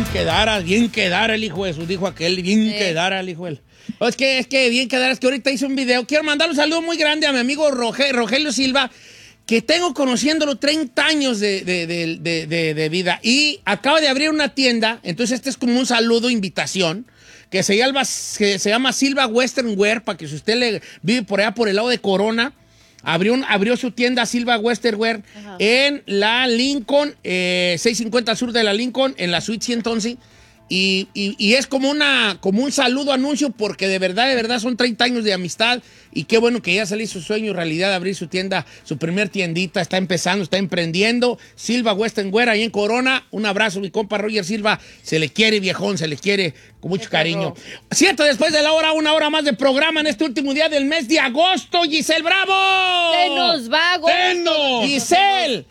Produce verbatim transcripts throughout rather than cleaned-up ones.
quedara, bien quedara el hijo de su, dijo aquel, bien sí. quedara el hijo de él. Es que, es que bien quedara, es que ahorita hice un video. Quiero mandar un saludo muy grande a mi amigo Roge, Rogelio Silva, que tengo conociéndolo treinta años de, de, de, de, de, de vida. Y acaba de abrir una tienda, entonces este es como un saludo, invitación, que se llama, que se llama Silva Western Wear, para que si usted le vive por allá por el lado de Corona, abrió, un, abrió su tienda Silva Western Wear Ajá. en la Lincoln, eh, seiscientos cincuenta sur de la Lincoln, en la suite ciento once. Y, y, y es como, una, como un saludo anuncio porque de verdad, de verdad son treinta años de amistad y qué bueno que ya salió su sueño realidad de abrir su tienda, su primer tiendita, está empezando, está emprendiendo. Silva Western Wear ahí en Corona. Un abrazo, mi compa Roger Silva. Se le quiere, viejón, se le quiere con mucho cariño. Siete después de la hora, una hora más de programa en este último día del mes de agosto. Giselle Bravo. Se nos va, agosto. Senos. Giselle.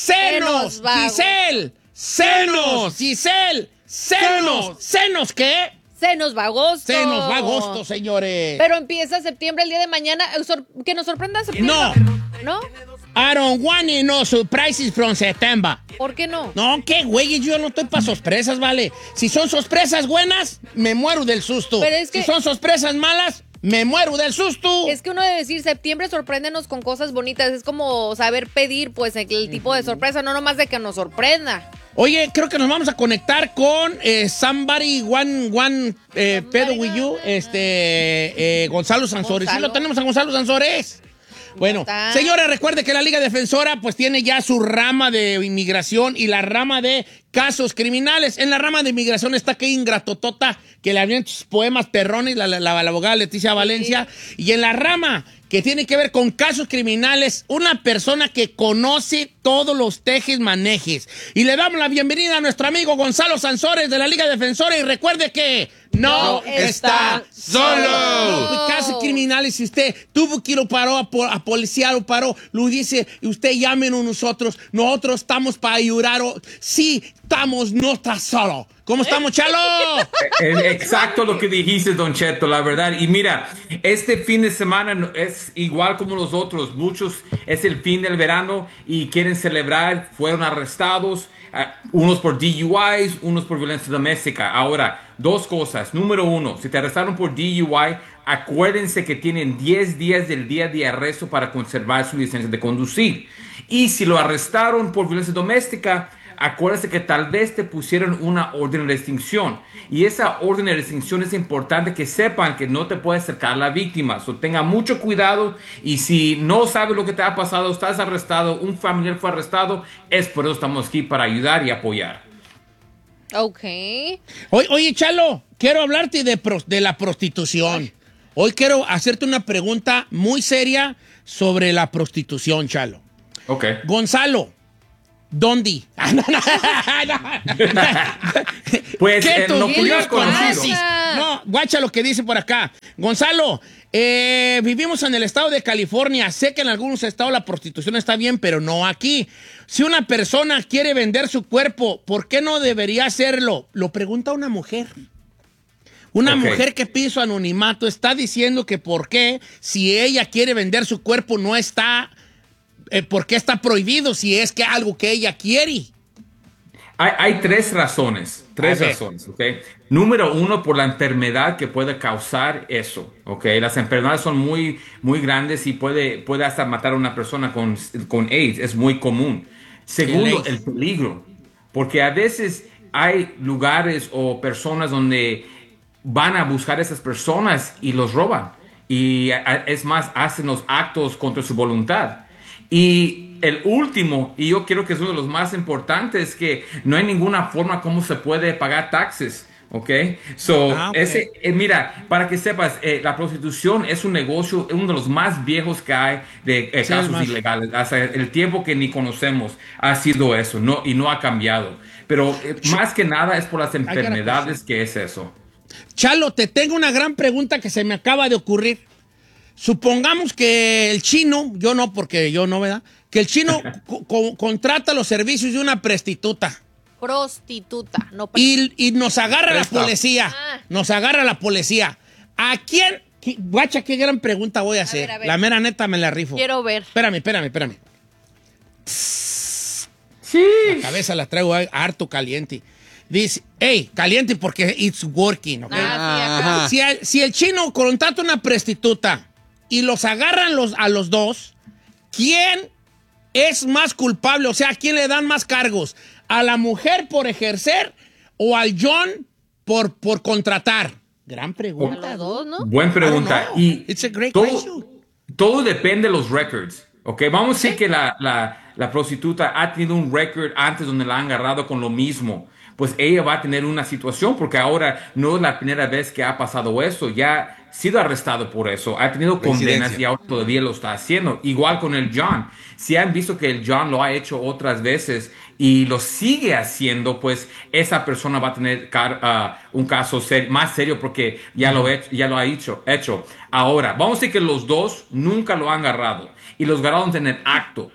Senos. Giselle. Senos. Giselle. ¡Senos! ¿Senos qué? Se nos va agosto. Se nos va agosto, señores. Pero empieza septiembre el día de mañana. Que nos sorprenda septiembre. No. ¿No? I don't want no surprises from September. ¿Por qué no? No, qué güey, yo no estoy para sorpresas, vale. Si son sorpresas buenas, me muero del susto. Pero es que... Si son sorpresas malas, me muero del susto. Es que uno debe decir, septiembre sorpréndenos con cosas bonitas. Es como saber pedir, pues, el, el tipo de sorpresa, no nomás de que nos sorprenda. Oye, creo que nos vamos a conectar con eh, Somebody One, one eh, Pedo With You, este, eh, Gonzalo Sansores. ¿Gonzalo? Sí, lo tenemos a Gonzalo Sansores. Bueno, señora, recuerde que la Liga Defensora pues tiene ya su rama de inmigración y la rama de casos criminales. En la rama de inmigración está que ingratotota que le habían sus poemas perrones, la, la, la, la abogada Leticia Valencia. Sí. Y en la rama que tiene que ver con casos criminales, una persona que conoce todos los tejes manejes. Y le damos la bienvenida a nuestro amigo Gonzalo Sansores de la Liga Defensora. Y recuerde que no, no está solo. Casos criminales, si usted tuvo que ir o paró a, a policía o paró, lo dice, y usted llámenos nosotros. Nosotros estamos para ayudar. Sí, estamos, no está solo. ¿Cómo estamos, Chalo? Exacto lo que dijiste, Don Cheto, la verdad. Y mira, este fin de semana es igual como los otros. Muchos es el fin del verano y quieren celebrar. Fueron arrestados, uh, unos por D U Is, unos por violencia doméstica. Ahora, dos cosas. Número uno, si te arrestaron por D U I, acuérdense que tienen diez días del día de arresto para conservar su licencia de conducir. Y si lo arrestaron por violencia doméstica, acuérdense que tal vez te pusieron una orden de restricción. Y esa orden de restricción es importante que sepan que no te puede acercar a la víctima. So, tenga mucho cuidado. Y si no sabes lo que te ha pasado, estás arrestado, un familiar fue arrestado, es por eso estamos aquí para ayudar y apoyar. Ok. Oye, oye Chalo, quiero hablarte de, pro, de la prostitución. Ay. Hoy quiero hacerte una pregunta muy seria sobre la prostitución, Chalo. Ok. Gonzalo. ¿Dónde? Ah, no, no, no. Pues ¿Qué eh, no tuvieras conoces? No, guacha lo que dice por acá. Gonzalo, eh, vivimos en el estado de California. Sé que en algunos estados la prostitución está bien, pero no aquí. Si una persona quiere vender su cuerpo, ¿por qué no debería hacerlo? Lo pregunta una mujer. Una okay. mujer que pide su anonimato está diciendo que por qué, si ella quiere vender su cuerpo, no está... Eh, ¿Por qué está prohibido si es que algo que ella quiere? Hay, hay tres razones. Tres razones, ¿ok? Número uno, por la enfermedad que puede causar eso, ¿ok? Las enfermedades son muy, muy grandes y puede, puede hasta matar a una persona con, con AIDS. Es muy común. Segundo, el, el peligro. Porque a veces hay lugares o personas donde van a buscar a esas personas y los roban. Y es más, hacen los actos contra su voluntad. Y el último, y yo creo que es uno de los más importantes, que no hay ninguna forma como se puede pagar taxes, ¿ok? So, ah, okay. Ese, eh, mira, para que sepas, eh, la prostitución es un negocio, uno de los más viejos que hay de eh, sí, casos ilegales. Hasta el tiempo que ni conocemos ha sido eso, no, y no ha cambiado. Pero eh, más que nada es por las enfermedades que es eso. Chalo, te tengo una gran pregunta que se me acaba de ocurrir. Supongamos que el chino, yo no, porque yo no, ¿verdad? Que el chino co contrata los servicios de una prostituta. Prostituta, no prostituta. Y, y nos agarra Presta. la policía. Ah. Nos agarra la policía. ¿A quién? Qué, guacha, qué gran pregunta voy a, a hacer. Ver, a ver. La mera neta me la rifo. Quiero ver. Espérame, espérame, espérame. Sí. La cabeza la traigo harto caliente. Dice, hey, caliente porque it's working, ¿ok? Ah, sí, Si el, si el chino contrata una prostituta y los agarran los, a los dos, ¿quién es más culpable? O sea, ¿a quién le dan más cargos? ¿A la mujer por ejercer o al John por, por contratar? Gran pregunta. A los dos, ¿no? Buena pregunta. I don't know. Y It's a great todo, question. todo depende de los records. ¿Ok? Vamos a decir que la, la, la prostituta ha tenido un record antes donde la han agarrado con lo mismo. Pues ella va a tener una situación porque ahora no es la primera vez que ha pasado eso. Ya ha sido arrestado por eso. Ha tenido condenas y ahora todavía lo está haciendo. Igual con el John. Si han visto que el John lo ha hecho otras veces y lo sigue haciendo, pues esa persona va a tener car uh, un caso ser más serio porque ya lo, he, ya lo ha hecho, hecho. Ahora, vamos a decir que los dos nunca lo han agarrado y los agarraron en el acto.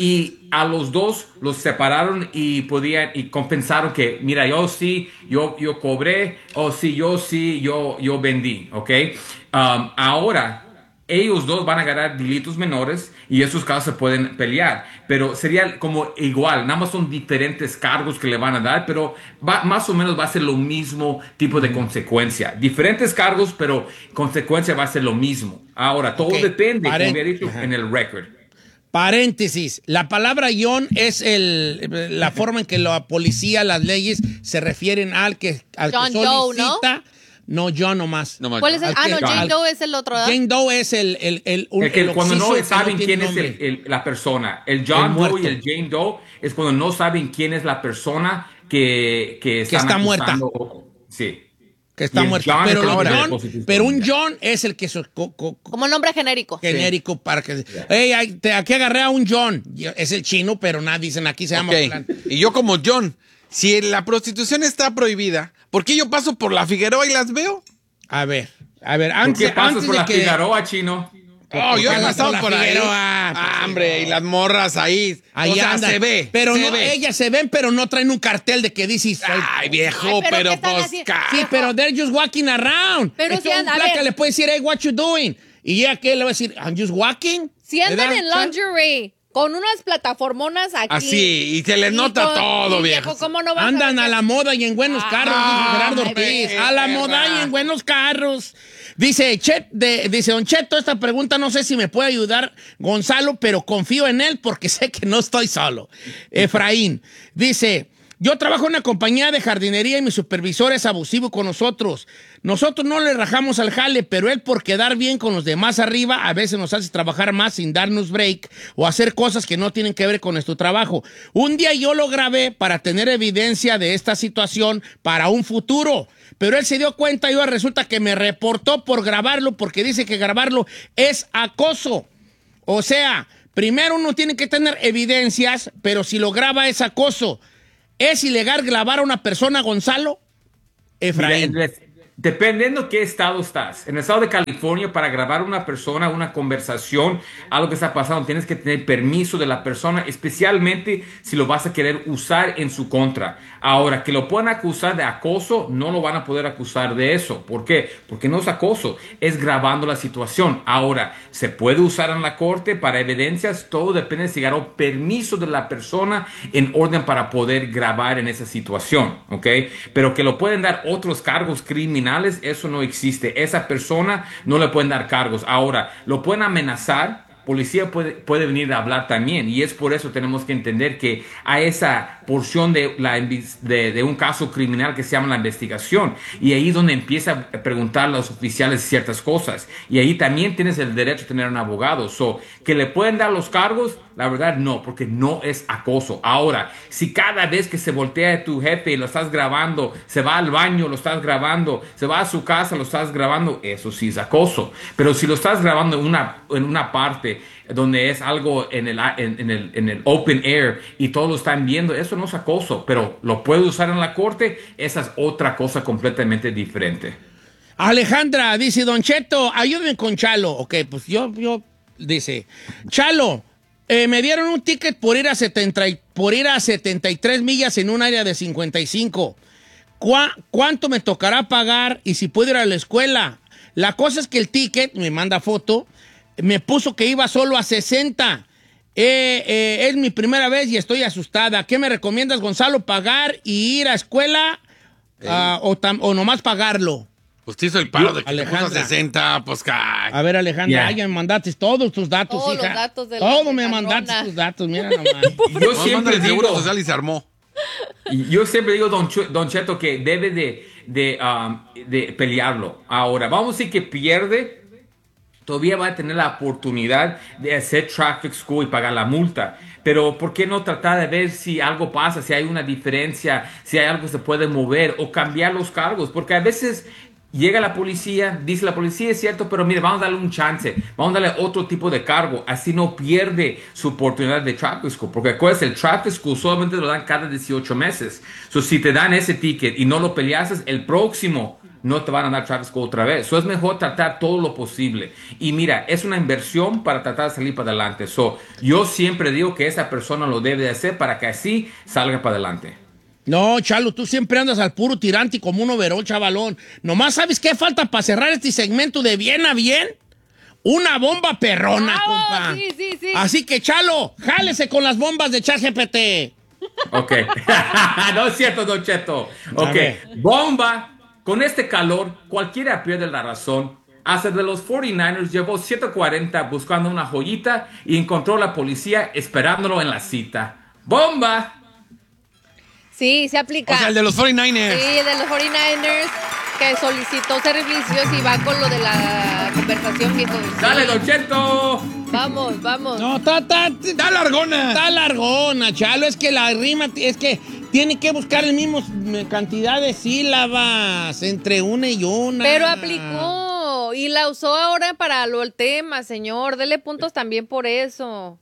Y a los dos los separaron y podían y compensaron que, mira, yo sí, yo, yo cobré, o sí, yo sí, yo, yo vendí, ¿ok? Um, ahora, ellos dos van a ganar delitos menores y esos casos se pueden pelear, pero sería como igual, nada más son diferentes cargos que le van a dar, pero va, más o menos va a ser lo mismo tipo de consecuencia. Diferentes cargos, pero consecuencia va a ser lo mismo. Ahora, todo Okay. depende, Paren- como había dicho, en el record. Paréntesis, la palabra John es el, la forma en que la policía, las leyes se refieren al que, al que John Doe, solicita. ¿no? no, John nomás. No más. ¿Cuál es el? Al Ah, que- no, Jane al- Doe es el otro, ¿verdad? Jane Doe es el, el, el, un- El que el cuando no occiso que saben tiene quién es nombre. el- el- la persona. El El John Doe muerto. y el Jane Doe es cuando no saben quién es la persona que, que, están está muerta. acusando. Sí. Que está Y el muerto. John Pero, es el los hombre de John- prostitución. pero un John es el que so- co- co- Como nombre genérico. genérico para que. Hey, ay, te- aquí agarré a un John. Y es el chino, pero nada, dicen aquí se llama. Ok. fulano. Y yo como John, si la prostitución está prohibida, ¿por qué yo paso por la Figueroa y las veo? A ver, a ver, ¿Por antes, qué pasas antes por de la que. Figueroa, chino? Oh, yo he Por pasado la por ahí. Figueroa, pues, Ah, hombre, y las morras ahí. Ahí o sea, andan. se ve. Pero se no, ve. ellas se ven, pero no traen un cartel de que dice. Ay, viejo, Ay, pero pero, ¿qué están pues. haciendo? ca- Sí, pero they're just walking around. Pero Esto si un andan- a placa ver. le puede decir, hey, what you doing? Y ella que le va a decir, I'm just walking. Si andan ¿Verdad? en lingerie con unas plataformonas aquí. Así, y se les y nota con- todo, y, viejo. ¿Cómo no vas Andan ver a que- la moda y en buenos Ah, carros, dice Gerardo ay, Ortiz. ve, A la perra. moda y en buenos carros. Dice, Chet, de, dice Don Cheto, esta pregunta no sé si me puede ayudar Gonzalo, pero confío en él porque sé que no estoy solo. Efraín dice, yo trabajo en una compañía de jardinería y mi supervisor es abusivo con nosotros. Nosotros no le rajamos al jale, pero él por quedar bien con los demás arriba a veces nos hace trabajar más sin darnos break o hacer cosas que no tienen que ver con nuestro trabajo. Un día yo lo grabé para tener evidencia de esta situación para un futuro, pero él se dio cuenta y ahora resulta que me reportó por grabarlo porque dice que grabarlo es acoso. O sea, primero uno tiene que tener evidencias, pero si lo graba es acoso. ¿Es ilegal grabar a una persona, Gonzalo? Efraín. Mira, les- dependiendo qué estado estás. En el estado de California, para grabar una persona, una conversación, algo que está pasando, tienes que tener permiso de la persona, especialmente si lo vas a querer usar en su contra. Ahora, que lo puedan acusar de acoso, no lo van a poder acusar de eso. ¿Por qué? Porque no es acoso, es grabando la situación. Ahora, ¿se puede usar en la corte para evidencias? Todo depende de si ganó permiso de la persona en orden para poder grabar en esa situación, ¿ok? Pero que lo pueden dar otros cargos criminales, eso no existe. Esa persona no le pueden dar cargos. Ahora, lo pueden amenazar. Policía puede, puede venir a hablar también, y es por eso tenemos que entender que a esa porción de, la, de, de un caso criminal que se llama la investigación, y ahí es donde empieza a preguntar a los oficiales ciertas cosas, y ahí también tienes el derecho a tener un abogado. So, que le pueden dar los cargos, la verdad no, porque no es acoso. Ahora, si cada vez que se voltea tu jefe y lo estás grabando, se va al baño, lo estás grabando, se va a su casa, lo estás grabando, eso sí es acoso. Pero si lo estás grabando en una, en una parte donde es algo en el, en, en, el, en el open air y todos lo están viendo, eso no es acoso, pero lo puede usar en la corte, esa es otra cosa completamente diferente. Alejandra dice, Don Cheto, ayúdenme con Chalo. Ok, pues yo, yo, dice, Chalo, eh, me dieron un ticket por ir a setenta, por ir a setenta y tres millas en un área de cincuenta y cinco. ¿Cuá, ¿Cuánto me tocará pagar y si puedo ir a la escuela? La cosa es que el ticket, me manda foto, me puso que iba solo a sesenta. Eh, eh, es mi primera vez y estoy asustada. ¿Qué me recomiendas, Gonzalo? ¿Pagar y ir a escuela Uh, o, tam, ¿O nomás pagarlo? Pues te hizo el paro Yo, de que Alejandra. te puso sesenta, pues ca... A ver, Alejandra, Yeah. ya me mandaste todos tus datos, Todos hija. los datos de la Todo me patrona. mandaste tus datos, mira nomás. Yo No, siempre manda el digo, Seguro Social y se armó. yo siempre digo, don, Chu- don Cheto, que debe de, de, um, de pelearlo. Ahora, vamos a decir que pierde, todavía va a tener la oportunidad de hacer traffic school y pagar la multa. Pero ¿por qué no tratar de ver si algo pasa, si hay una diferencia, si hay algo que se puede mover o cambiar los cargos? Porque a veces llega la policía, dice la policía, es cierto, pero mire, vamos a darle un chance, vamos a darle otro tipo de cargo, así no pierde su oportunidad de traffic school. Porque acuérdense, el traffic school solamente lo dan cada dieciocho meses. So, si te dan ese ticket y no lo peleases, el próximo no te van a dar traffic school otra vez. So, es mejor tratar todo lo posible. Y mira, es una inversión para tratar de salir para adelante. So, yo siempre digo que esa persona lo debe de hacer para que así salga para adelante. No, Chalo, tú siempre andas al puro tirante como un overol, chavalón. Nomás, ¿sabes qué falta para cerrar este segmento de bien a bien? Una bomba perrona, ¡Bravo! compa. Sí, sí, sí. Así que, Chalo, jálese con las bombas de ChatGPT. Ok. No es cierto, Don Cheto. A Ok. ver. Bomba. Con este calor, cualquiera pierde la razón. Hasta de los cuarenta y nueve ers llevó siete cuarenta buscando una joyita y encontró a la policía esperándolo en la cita. ¡Bomba! Sí, se aplica. O sea, el de los cuarenta y nueve ers. Sí, el de los cuarenta y nueve ers que solicitó servicios y va con lo de la conversación, viejo. Sí. ¡Dale, Don Cheto! Vamos, vamos. No, está, está, ¡Está largona! está largona, Chalo. Es que la rima, es que tiene que buscar el mismo cantidad de sílabas entre una y una. Pero aplicó y la usó ahora para lo el tema, señor. Dele puntos también por eso.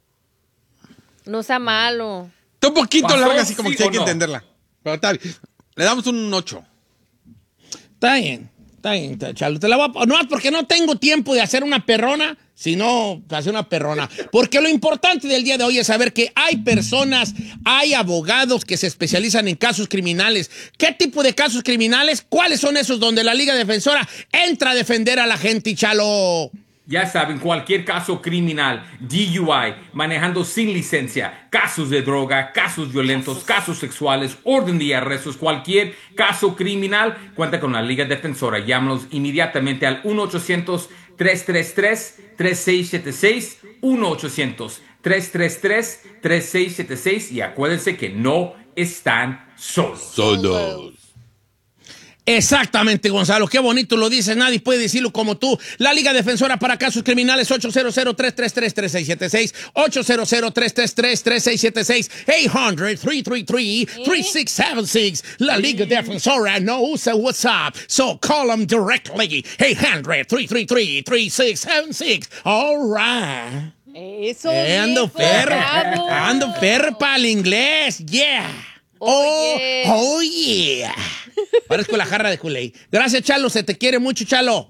No sea malo. Está un poquito ¿Pasó, larga, así como sí que hay o que no? entenderla. Pero está bien. Le damos un ocho. Está bien, está bien, está- Chalo. Te la voy a... No, porque no tengo tiempo de hacer una perrona, sino hacer una perrona. Porque lo importante del día de hoy es saber que hay personas, hay abogados que se especializan en casos criminales. ¿Qué tipo de casos criminales? ¿Cuáles son esos donde la Liga Defensora entra a defender a la gente, Chalo? Ya saben, cualquier caso criminal, D U I, manejando sin licencia, casos de droga, casos violentos, casos sexuales, orden de arrestos, cualquier caso criminal, cuenta con la Liga Defensora. Llámanos inmediatamente al uno ochocientos, tres tres tres, tres seis siete seis, uno ochocientos, tres tres tres, tres seis siete seis y acuérdense que no están solos. Solos. Exactamente, Gonzalo. Qué bonito lo dices. Nadie puede decirlo como tú. La Liga Defensora para Casos Criminales, ocho cero cero, tres tres tres, tres seis siete seis, ocho cero cero, tres tres tres, tres seis siete seis, ocho hundred, three three three, three six seven six. La Liga Defensora no usa WhatsApp, so call them directly. eight hundred, three three three, three six seven six. All right. Eso. Eh, ando viejo, perro. bravo. Ando perro para el inglés. Yeah. Oh, Oh, yeah. oh, yeah. Parezco la jarra de Kool-Aid. Gracias, Chalo. Se te quiere mucho, Chalo.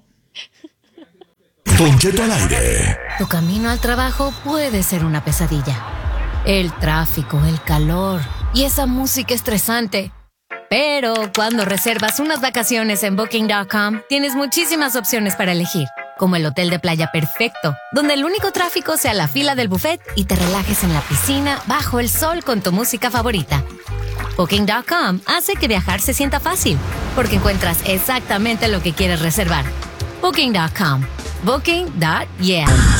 Don Cheto al aire. Tu camino al trabajo puede ser una pesadilla. El tráfico, el calor y esa música estresante. Pero cuando reservas unas vacaciones en Booking punto com, tienes muchísimas opciones para elegir. Como el hotel de playa perfecto, donde el único tráfico sea la fila del buffet y te relajes en la piscina bajo el sol con tu música favorita. Booking punto com hace que viajar se sienta fácil, porque encuentras exactamente lo que quieres reservar. Booking punto com. Booking. Yeah.